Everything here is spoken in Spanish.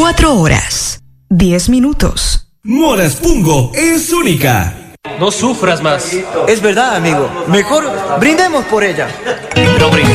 4 horas, 10 minutos. Moras Pungo es única. No sufras más. Es verdad, amigo. Mejor brindemos por ella. Pero